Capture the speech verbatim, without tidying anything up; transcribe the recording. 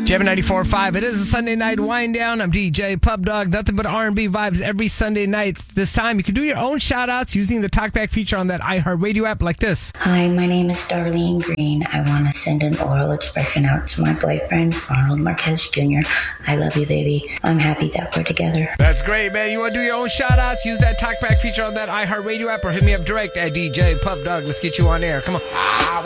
Jam ninety-four point five. It is a Sunday night wind down. I'm D J Pub Dog. Nothing but R and B vibes every Sunday night. This time, you can do your own shout outs using the TalkBack feature on that iHeartRadio app like this. Hi, my name is Darlene Green. I want to send an oral expression out to my boyfriend, Arnold Marquez Junior I love you, baby. I'm happy that we're together. That's great, man. You want to do your own shout outs? Use that TalkBack feature on that iHeartRadio app or hit me up direct at D J Pub Dog. Let's get you on air. Come on.